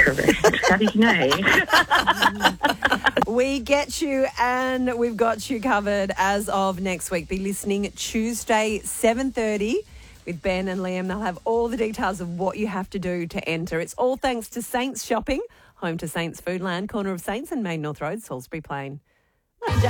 Correct. How did you know? We get you and we've got you covered as of next week. Be listening Tuesday, 7:30 with Ben and Liam. They'll have all the details of what you have to do to enter. It's all thanks to Saints Shopping, home to Saints Foodland, corner of Saints and Main North Road, Salisbury Plain.